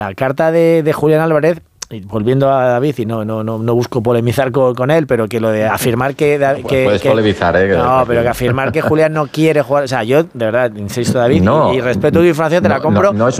La carta de Julián Álvarez, y volviendo a David, y no busco polemizar con él, pero que lo de afirmar que puedes polemizar, no, pero que afirmar que Julián no quiere jugar, o sea, yo de verdad insisto, David, y respeto tu información, te la compro,